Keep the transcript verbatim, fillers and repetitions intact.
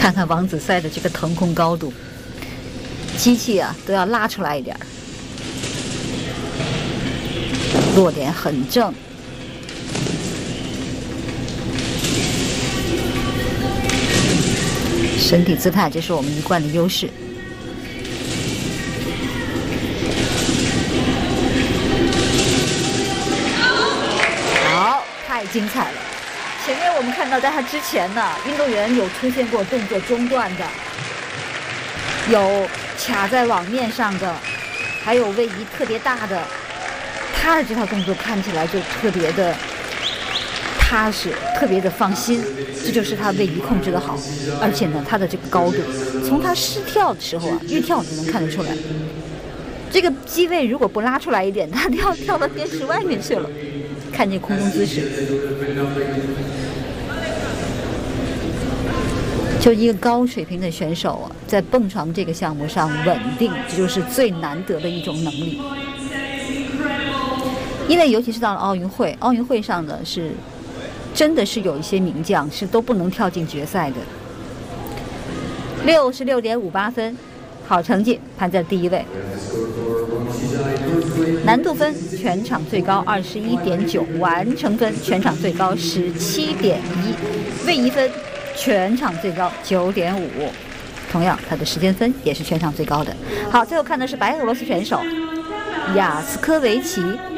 看看王子赛的这个腾空高度，机器啊都要拉出来一点，落点很正。身体姿态，这是我们一贯的优势。好，太精彩了！前面我们看到，在他之前呢，运动员有出现过动作中断的，有卡在网面上的，还有位移特别大的。他的这套动作看起来就特别的踏实，特别的放心，这就是他位移控制的好，而且呢，他的这个高度，从他失跳的时候啊，越跳就能看得出来，这个机位如果不拉出来一点，他跳跳到电视外面去了。看这空中姿势，就一个高水平的选手啊，在蹦床这个项目上稳定，这就是最难得的一种能力。因为尤其是到了奥运会，奥运会上呢是真的是有一些名将是都不能跳进决赛的。六十六点五八分，好成绩，排在第一位。难度分全场最高二十一点九，完成分全场最高十七点一，位移分全场最高九点五，同样他的时间分也是全场最高的。好，最后看的是白俄罗斯选手雅斯科维奇。